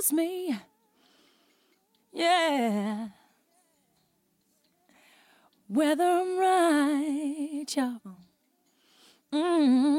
tells me, yeah, whether I'm right, y'all. Mm-hmm.